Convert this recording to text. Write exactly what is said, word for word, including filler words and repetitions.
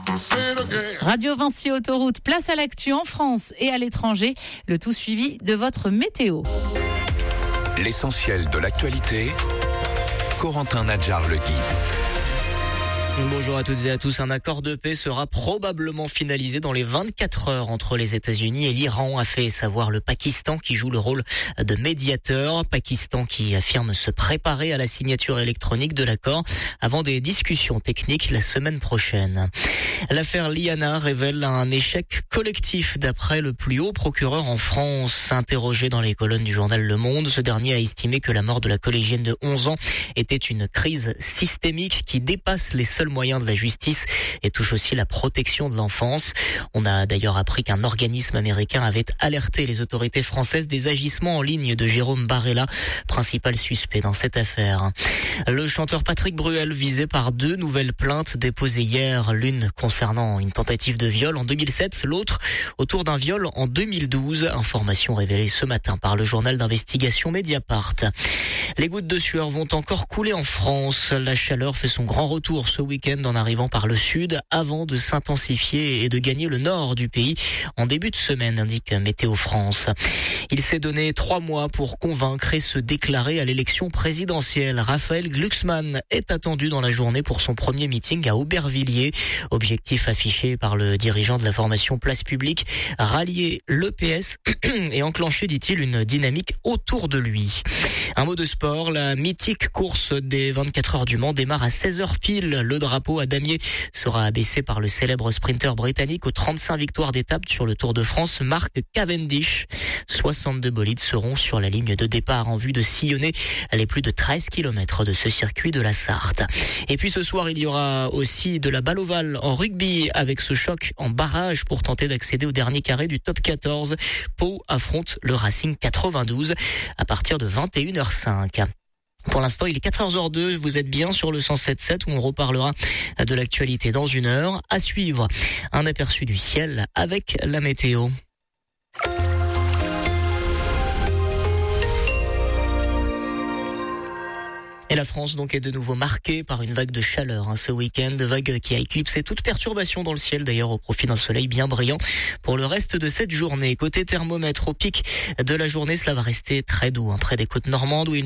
Radio Vinci Autoroute, place à l'actu en France et à l'étranger. Le tout suivi de votre météo. L'essentiel de l'actualité, Corentin Nadjar le guide. Bonjour à toutes et à tous. Un accord de paix sera probablement finalisé dans les vingt-quatre heures entre les États-Unis et l'Iran, a fait savoir le Pakistan qui joue le rôle de médiateur. Pakistan qui affirme se préparer à la signature électronique de l'accord avant des discussions techniques la semaine prochaine. L'affaire Liana révèle un échec collectif d'après le plus haut procureur en France. Interrogé dans les colonnes du journal Le Monde, ce dernier a estimé que la mort de la collégienne de onze ans était une crise systémique qui dépasse les seuls moyens de la justice et touche aussi la protection de l'enfance. On a d'ailleurs appris qu'un organisme américain avait alerté les autorités françaises des agissements en ligne de Jérôme Barella, principal suspect dans cette affaire. Le chanteur Patrick Bruel visé par deux nouvelles plaintes déposées hier, l'une concernant une tentative de viol en deux mille sept, l'autre autour d'un viol en deux mille douze. Information révélée ce matin par le journal d'investigation Mediapart. Les gouttes de sueur vont encore couler en France. La chaleur fait son grand retour ce week-end en arrivant par le sud avant de s'intensifier et de gagner le nord du pays en début de semaine, indique Météo France. Il s'est donné trois mois pour convaincre et se déclarer à l'élection présidentielle. Raphaël Glucksmann est attendu dans la journée pour son premier meeting à Aubervilliers. Objectif affiché par le dirigeant de la formation Place Publique, rallier l'E P S et enclencher, dit-il, une dynamique autour de lui. Un mot de sport, la mythique course des vingt-quatre heures du Mans démarre à seize heures pile. Le drapeau à damier sera abaissé par le célèbre sprinter britannique aux trente-cinq victoires d'étape sur le Tour de France, Mark Cavendish. soixante-deux bolides seront sur la ligne de départ en vue de sillonner les plus de treize kilomètres de ce circuit de la Sarthe. Et puis ce soir, il y aura aussi de la balle ovale en rugby avec ce choc en barrage pour tenter d'accéder au dernier carré du top quatorze. Pau affronte le Racing quatre-vingt-douze à partir de vingt et une heures cinq. Pour l'instant, il est quatre heures zéro deux. Vous êtes bien sur le cent sept virgule sept où on reparlera de l'actualité dans une heure. À suivre, un aperçu du ciel avec la météo. Et la France donc est de nouveau marquée par une vague de chaleur hein, ce week-end, vague qui a éclipsé toute perturbation dans le ciel d'ailleurs au profit d'un soleil bien brillant pour le reste de cette journée. Côté thermomètre, au pic de la journée, cela va rester très doux hein, près des côtes normandes où il